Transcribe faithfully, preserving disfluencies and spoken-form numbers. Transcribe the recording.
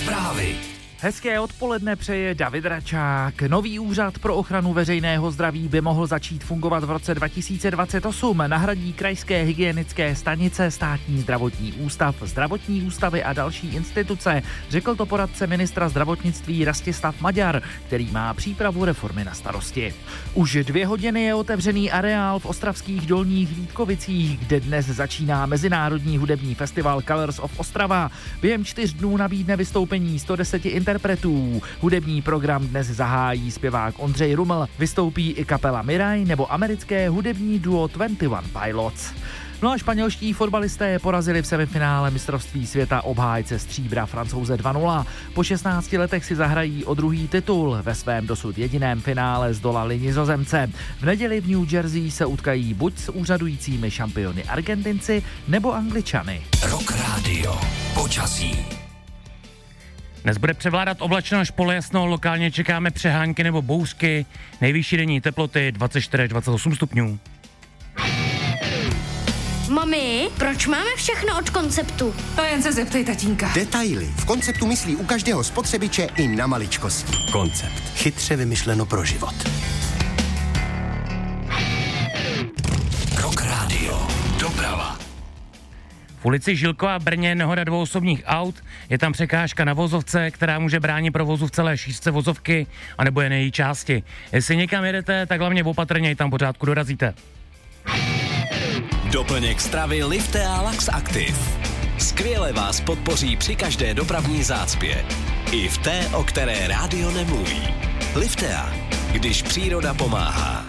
Zprávy. Hezké odpoledne přeje David Račák. Nový úřad pro ochranu veřejného zdraví by mohl začít fungovat v roce dva tisíce dvacet osm. Nahradí krajské hygienické stanice, státní zdravotní ústav, zdravotní ústavy a další instituce. Řekl to poradce ministra zdravotnictví Rastislav Maďar, který má přípravu reformy na starosti. Už dvě hodiny je otevřený areál v ostravských Dolních Vítkovicích, kde dnes začíná mezinárodní hudební festival Colors of Ostrava. Během čtyř dnů nabídne vystoupení sto deset interpretů. Hudební program dnes zahájí zpěvák Ondřej Ruml, vystoupí i kapela Miraj nebo americké hudební duo dvacet jedna Pilots. No a španělští fotbalisté porazili v semifinále mistrovství světa obhájce stříbra Francouze dva nula. Po šestnácti letech si zahrají o druhý titul. Ve svém dosud jediném finále zdolali Nizozemce. V neděli v New Jersey se utkají buď s úřadujícími šampiony Argentinci nebo Angličany. Rock Radio. Počasí. Dnes bude převládat oblačno až polojasno, lokálně čekáme přehánky nebo bouřky, nejvyšší denní teploty dvacet čtyři až dvacet osm stupňů. Mami, proč máme všechno od Konceptu? To jen se zeptej tatínka. Detaily. V Konceptu myslí u každého spotřebiče i na maličkosti. Koncept. Chytře vymyšleno pro život. Rock Radio. Doprava. V ulici Žilkova v Brně nehoda dvou osobních aut, je tam překážka na vozovce, která může bránit provozu v celé šířce vozovky, anebo jen její části. Jestli někam jedete, tak hlavně opatrně, i tam pořádku dorazíte. Doplněk stravy Liftea Lax Active. Skvěle vás podpoří při každé dopravní zácpě. I v té, o které rádio nemluví. Liftea, když příroda pomáhá.